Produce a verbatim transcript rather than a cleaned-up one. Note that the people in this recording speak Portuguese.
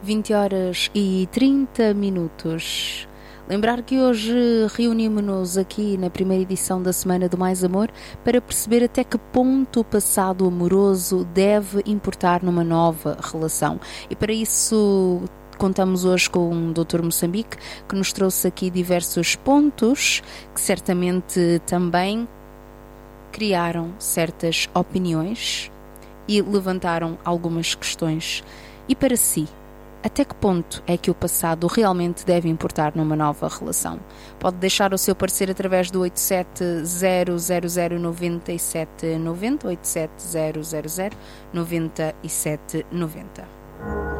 vinte horas e trinta minutos. Lembrar que hoje reunimos-nos aqui na primeira edição da Semana do Mais Amor para perceber até que ponto o passado amoroso deve importar numa nova relação. E para isso contamos hoje com o doutor Moçambique, que nos trouxe aqui diversos pontos que certamente também criaram certas opiniões e levantaram algumas questões. E para si, até que ponto é que o passado realmente deve importar numa nova relação? Pode deixar o seu parecer através do oito sete zero zero zero nove sete nove zero, oito sete zero zero zero nove sete nove zero.